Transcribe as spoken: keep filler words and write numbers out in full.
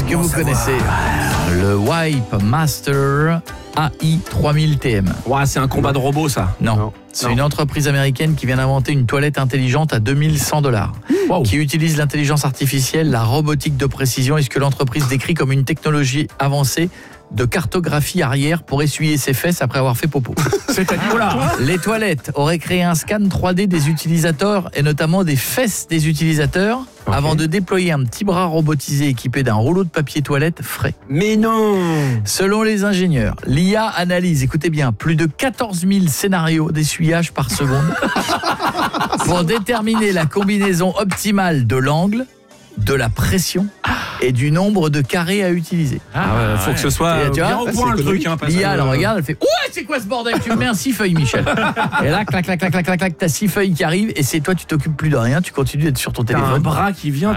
que vous connaissez. Le Wipe Master A I trois mille T M. Ouais, c'est un combat de robots, ça. Non, Non. c'est Non. une entreprise américaine qui vient d'inventer une toilette intelligente à deux mille cent dollars. Wow. Qui utilise l'intelligence artificielle, la robotique de précision et ce que l'entreprise décrit comme une technologie avancée de cartographie arrière pour essuyer ses fesses après avoir fait popo. C'est-à-dire, là. Les toilettes auraient créé un scan trois D des utilisateurs et notamment des fesses des utilisateurs Ok. avant de déployer un petit bras robotisé équipé d'un rouleau de papier toilette frais. Mais non. Selon les ingénieurs, l'I A analyse, écoutez bien, plus de quatorze mille scénarios d'essuyage par seconde pour déterminer la combinaison optimale de l'angle, de la pression et du nombre de carrés à utiliser. Ah ouais, faut que ce soit Et tu vois, bien au point, le truc. Hein, parce L'I A, que- elle regarde, elle fait « Ouais, c'est quoi ce bordel? Tu me mets un six feuilles, Michel. » Et là, clac, clac, clac, clac, clac, clac, t'as six feuilles qui arrivent et c'est toi, tu t'occupes plus de rien, tu continues d'être sur ton T'as un téléphone. bras qui vient,